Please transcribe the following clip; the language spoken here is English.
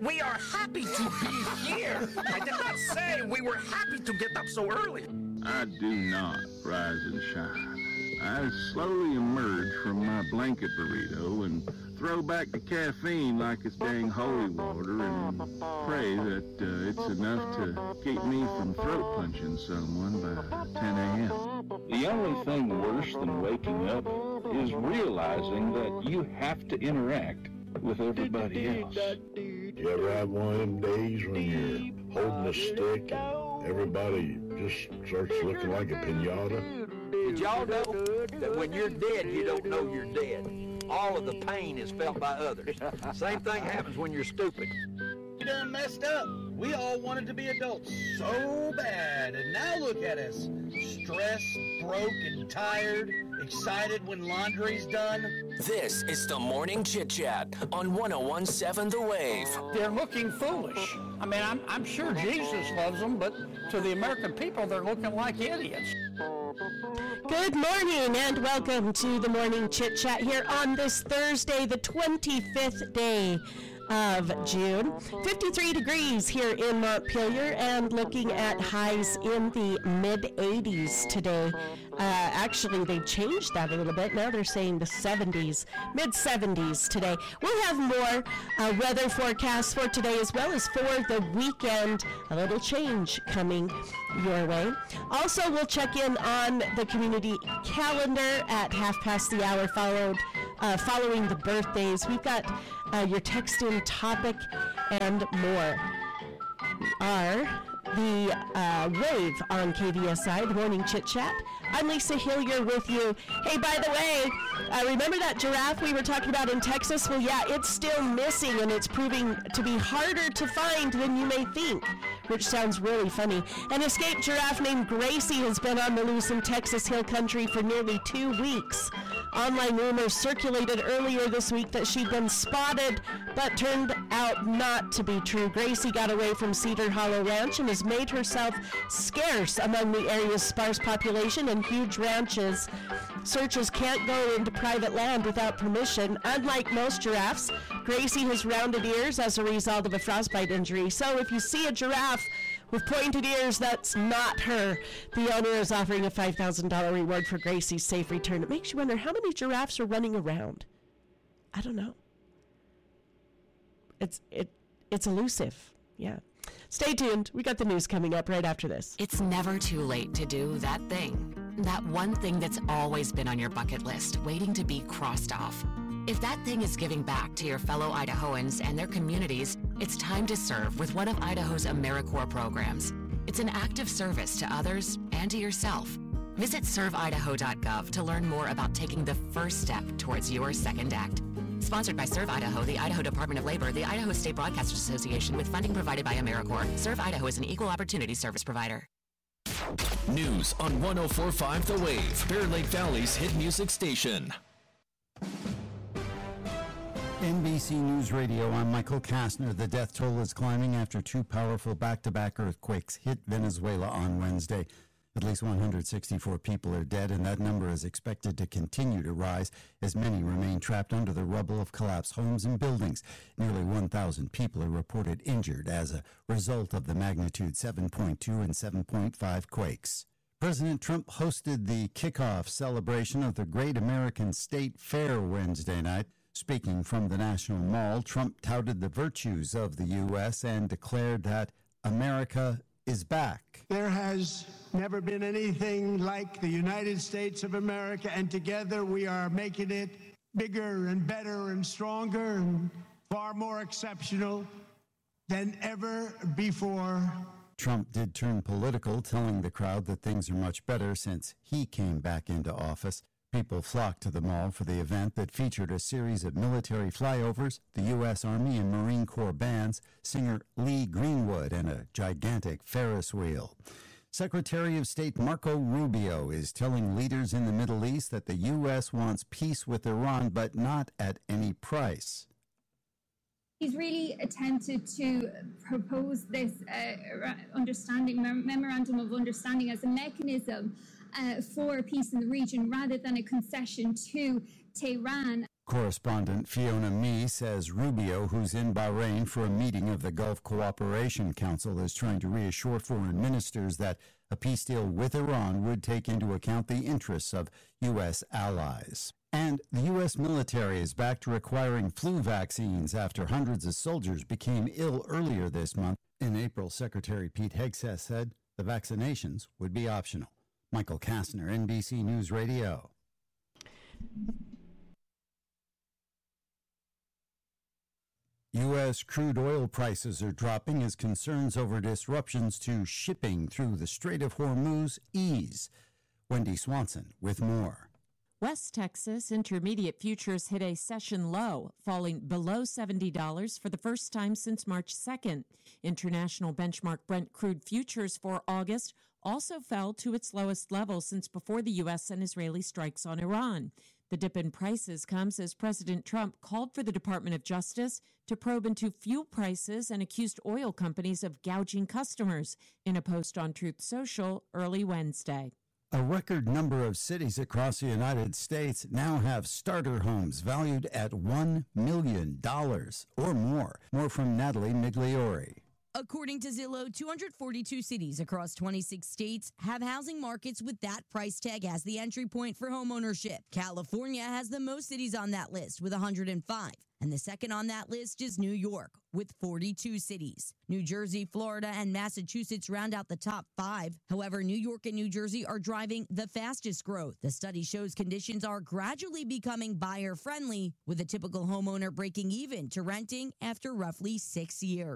We are happy to be here. I did not say we were happy to get up so early. I do not rise and shine. I slowly emerge from my blanket burrito and throw back the caffeine like it's dang holy water and pray that it's enough to keep me from throat punching someone by 10 a.m. The only thing worse than waking up is realizing that you have to interact with everybody else. You ever have one of them days when you're holding a stick and everybody just starts looking like a pinata? Did y'all know that when you're dead, you don't know you're dead? All of the pain is felt by others. Same thing happens when you're stupid. We done messed up. We all wanted to be adults so bad, and now look at us. Stressed, broke, and tired, excited when laundry's done. This is the Morning Chit Chat on 101.7 The Wave. They're looking foolish. I mean, I'm sure Jesus loves them, but to the American people, they're looking like idiots. Good morning and welcome to the Morning Chit Chat here on this Thursday, the 25th day of June. 53 degrees here in Montpelier and looking at highs in the mid-80s today. Actually, they changed that a little bit. Now they're saying the 70s, mid-70s today. We'll have more weather forecasts for today as well as for the weekend. A little change coming your way. Also, we'll check in on the community calendar at 1:30 following the birthdays. We've got your text-in topic and more. The Wave on KVSI, the Morning Chit Chat. I'm Lisa Hillier with you. Hey, by the way, remember that giraffe we were talking about in Texas? Well, yeah, it's still missing, and it's proving to be harder to find than you may think, which sounds really funny. An escaped giraffe named Gracie has been on the loose in Texas Hill Country for nearly 2 weeks. Online rumors circulated earlier this week that she'd been spotted, but turned out not to be true. Gracie got away from Cedar Hollow Ranch and has made herself scarce among the area's sparse population and huge ranches. Searchers can't go into private land without permission. Unlike most giraffes, Gracie has rounded ears as a result of a frostbite injury. So if you see a giraffe with pointed ears, that's not her. The owner is offering a $5,000 reward for Gracie's safe return. It makes you wonder how many giraffes are running around. I don't know. It's elusive. Yeah. Stay tuned. We got the news coming up right after this. It's never too late to do that thing. That one thing that's always been on your bucket list, waiting to be crossed off. If that thing is giving back to your fellow Idahoans and their communities, it's time to serve with one of Idaho's AmeriCorps programs. It's an act of service to others and to yourself. Visit serveidaho.gov to learn more about taking the first step towards your second act. Sponsored by Serve Idaho, the Idaho Department of Labor, the Idaho State Broadcasters Association, with funding provided by AmeriCorps. Serve Idaho is an equal opportunity service provider. News on 104.5 The Wave, Bear Lake Valley's hit music station. NBC News Radio, I'm Michael Kastner. The death toll is climbing after 2 powerful back-to-back earthquakes hit Venezuela on Wednesday. At least 164 people are dead, and that number is expected to continue to rise as many remain trapped under the rubble of collapsed homes and buildings. Nearly 1,000 people are reported injured as a result of the magnitude 7.2 and 7.5 quakes. President Trump hosted the kickoff celebration of the Great American State Fair Wednesday night. Speaking from the National Mall, Trump touted the virtues of the U.S. and declared that America is back. There has never been anything like the United States of America, and together we are making it bigger and better and stronger and far more exceptional than ever before. Trump did turn political, telling the crowd that things are much better since he came back into office. People flocked to the mall for the event that featured a series of military flyovers, the U.S. Army and Marine Corps bands, singer Lee Greenwood, and a gigantic Ferris wheel. Secretary of State Marco Rubio is telling leaders in the Middle East that the U.S. wants peace with Iran, but not at any price. He's really attempted to propose this memorandum of understanding as a mechanism for peace in the region rather than a concession to Tehran. Correspondent Fiona Mee says Rubio, who's in Bahrain for a meeting of the Gulf Cooperation Council, is trying to reassure foreign ministers that a peace deal with Iran would take into account the interests of U.S. allies. And the U.S. military is back to requiring flu vaccines after hundreds of soldiers became ill earlier this month. In April, Secretary Pete Hegseth said the vaccinations would be optional. Michael Kastner, NBC News Radio. U.S. crude oil prices are dropping as concerns over disruptions to shipping through the Strait of Hormuz ease. Wendy Swanson with more. West Texas Intermediate futures hit a session low, falling below $70 for the first time since March 2nd. International benchmark Brent crude futures for August also fell to its lowest level since before the U.S. and Israeli strikes on Iran. The dip in prices comes as President Trump called for the Department of Justice to probe into fuel prices and accused oil companies of gouging customers in a post on Truth Social early Wednesday. A record number of cities across the United States now have starter homes valued at $1 million or more. More from Natalie Migliori. According to Zillow, 242 cities across 26 states have housing markets with that price tag as the entry point for homeownership. California has the most cities on that list with 105. And the second on that list is New York with 42 cities. New Jersey, Florida, and Massachusetts round out the top 5. However, New York and New Jersey are driving the fastest growth. The study shows conditions are gradually becoming buyer-friendly, with a typical homeowner breaking even to renting after roughly 6 years.